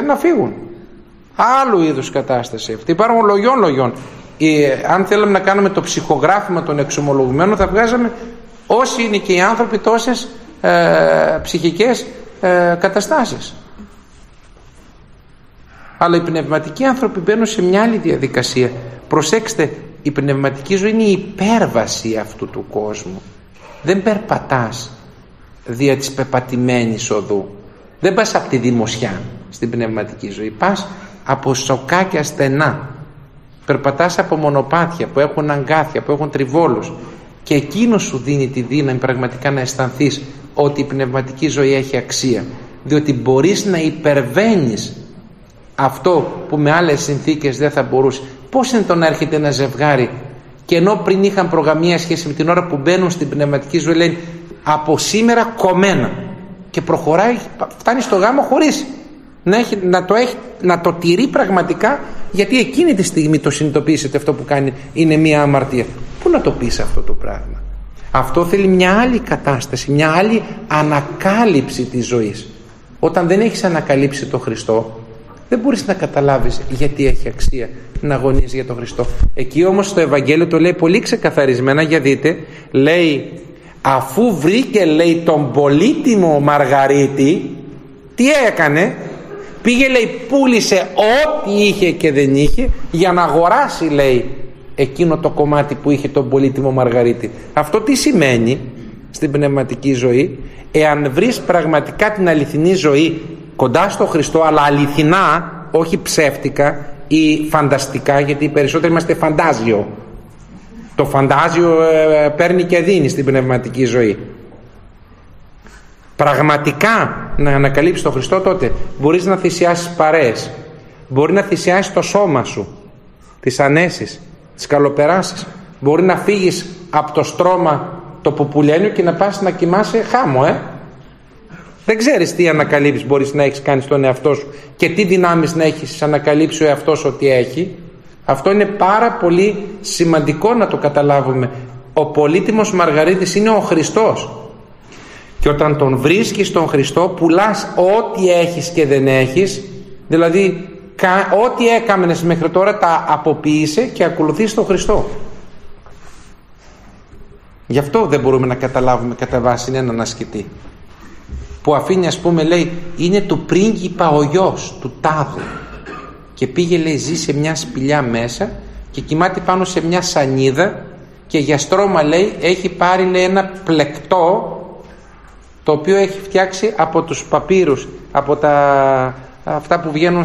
να φύγουν. Άλλου είδους κατάσταση αυτή. Υπάρχουν λογιών. Αν θέλαμε να κάνουμε το ψυχογράφημα των εξομολογουμένων, θα βγάζαμε όσοι είναι και οι άνθρωποι τόσες ψυχικές καταστάσεις. Αλλά οι πνευματικοί άνθρωποι μπαίνουν σε μια άλλη διαδικασία. Προσέξτε, η πνευματική ζωή είναι η υπέρβαση αυτού του κόσμου. Δεν περπατάς δια της πεπατημένης οδού. Δεν πας από τη δημοσιά στην πνευματική ζωή. Πας από σοκάκια στενά. Περπατάς από μονοπάτια που έχουν αγκάθια, που έχουν τριβόλους. Και εκείνο σου δίνει τη δύναμη πραγματικά να αισθανθείς ότι η πνευματική ζωή έχει αξία. Διότι μπορείς να υπερβαίνεις αυτό που με άλλες συνθήκες δεν θα μπορούσε. Πώς είναι το να έρχεται ένα ζευγάρι και ενώ πριν είχαν προγαμία σχέση με την ώρα που μπαίνουν στην πνευματική ζωή, λένε από σήμερα κομμένα, και προχωράει, φτάνει στο γάμο χωρίς να το τηρεί πραγματικά, γιατί εκείνη τη στιγμή το συνειδητοποιήσετε αυτό που κάνει είναι μια αμαρτία. Πού να το πεις αυτό το πράγμα? Αυτό θέλει μια άλλη κατάσταση, μια άλλη ανακάλυψη της ζωής. Όταν δεν έχεις ανακαλύψει τον Χριστό, δεν μπορείς να καταλάβεις γιατί έχει αξία να αγωνίζεις για τον Χριστό. Εκεί όμως στο Ευαγγέλιο το λέει πολύ ξεκαθαρισμένα, για δείτε, λέει αφού βρήκε, λέει, τον πολύτιμο μαργαρίτη, τι έκανε? Πήγε, λέει, πούλησε ό,τι είχε και δεν είχε για να αγοράσει, λέει, εκείνο το κομμάτι που είχε τον πολύτιμο μαργαρίτη. Αυτό τι σημαίνει στην πνευματική ζωή? Εάν βρεις πραγματικά την αληθινή ζωή κοντά στο Χριστό, αλλά αληθινά, όχι ψεύτικα ή φανταστικά, γιατί οι περισσότεροι είμαστε φαντάζιο. Το φαντάζιο παίρνει και δίνει στην πνευματική ζωή. Πραγματικά να ανακαλύψεις τον Χριστό, τότε μπορείς να θυσιάσεις παρέες, μπορεί να θυσιάσεις το σώμα σου, τις ανέσεις, τις καλοπεράσεις, μπορεί να φύγεις από το στρώμα το πουπουλένιο και να πας να κοιμάσαι χάμω. Δεν ξέρεις τι ανακαλύψεις μπορείς να έχεις κάνει στον εαυτό σου και τι δυνάμεις να έχεις ανακαλύψει ο εαυτός ότι έχει. Αυτό είναι πάρα πολύ σημαντικό να το καταλάβουμε. Ο πολύτιμος μαργαρίτης είναι ο Χριστός, και όταν τον βρίσκεις τον Χριστό, πουλάς ό,τι έχεις και δεν έχεις, δηλαδή ό,τι έκαμενες μέχρι τώρα τα αποποίησε και ακολουθείς τον Χριστό. Γι' αυτό δεν μπορούμε να καταλάβουμε κατά βάση έναν ασκητή που αφήνει, ας πούμε, λέει, είναι του πρίγκιπα ο γιος του τάδε και πήγε, λέει, ζει σε μια σπηλιά μέσα και κοιμάται πάνω σε μια σανίδα και για στρώμα, λέει, έχει πάρει, λέει, ένα πλεκτό το οποίο έχει φτιάξει από τους παπύρους, από αυτά που βγαίνουν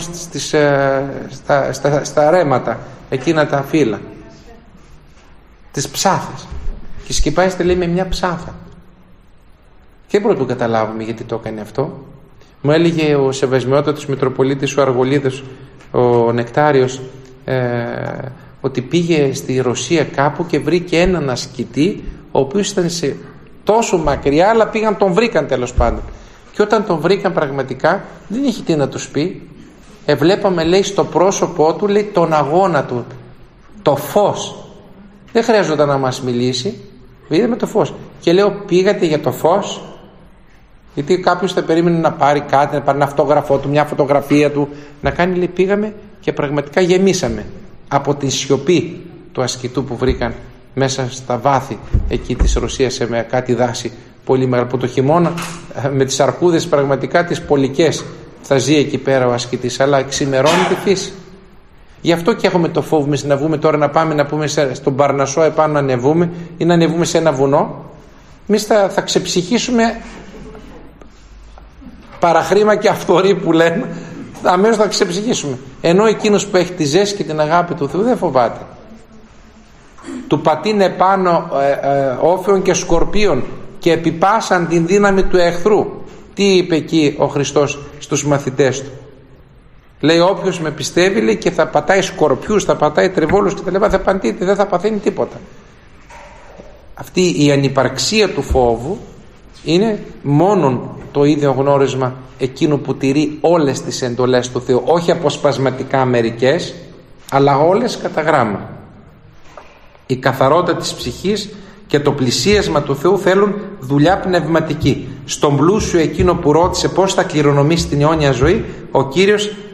στα ρέματα, εκείνα τα φύλλα, τις ψάθες, και σκεπάζεται, λέει, με μια ψάθα. Και δεν μπορούμε να το καταλάβουμε γιατί το έκανε αυτό. Μου έλεγε ο Σεβασμιότατος Μητροπολίτης ο Αργολίδος, ο Νεκτάριος, ότι πήγε στη Ρωσία κάπου και βρήκε έναν ασκητή ο οποίος ήταν σε τόσο μακριά, αλλά τον βρήκαν τέλος πάντων. Και όταν τον βρήκαν πραγματικά δεν είχε τι να τους πει. Βλέπαμε, λέει, στο πρόσωπό του, λέει, τον αγώνα του, το φως. Δεν χρειάζονταν να μας μιλήσει, είδαμε το φως. Και λέω, πήγατε για το φως? Γιατί κάποιος θα περίμενε να πάρει κάτι, να πάρει ένα αυτόγραφό του, μια φωτογραφία του, να κάνει, λέει, πήγαμε και πραγματικά γεμίσαμε από τη σιωπή του ασκητού που βρήκαν μέσα στα βάθη εκεί της Ρωσίας, σε κάτι δάση πολύ μεγάλο, που το χειμώνα με τις αρκούδες πραγματικά τις πολικές θα ζει εκεί πέρα ο ασκητής, αλλά ξημερώνει τη φύση. Γι' αυτό και έχουμε το φόβο εμείς να βγούμε τώρα, να πάμε να πούμε στον Παρνασσό επάνω να ανεβούμε ή να ανεβούμε σε ένα βουνό. Εμείς θα ξεψυχήσουμε παραχρήμα και αυθορή που λέμε, αμέσως θα ξεψυχήσουμε. Ενώ εκείνος που έχει τη ζέση και την αγάπη του Θεού δεν φοβάται. Του πατίνε πάνω όφεων και σκορπίων και επιπάσαν την δύναμη του εχθρού. Τι είπε εκεί ο Χριστός στους μαθητές του? Λέει, όποιος με πιστεύει, λέει, και θα πατάει σκορπιούς, θα πατάει τρεβόλους και τα λοιπά, θα παντείται, δεν θα παθαίνει τίποτα. Αυτή η ανυπαρξία του φόβου είναι μόνον το ίδιο γνώρισμα εκείνου που τηρεί όλες τις εντολές του Θεού, όχι αποσπασματικά μερικές, αλλά όλες κατά γράμμα. Η καθαρότητα της ψυχής και το πλησίασμα του Θεού θέλουν δουλειά πνευματική. Στον πλούσιο εκείνο που ρώτησε πώς θα κληρονομήσει την αιώνια ζωή, ο Κύριος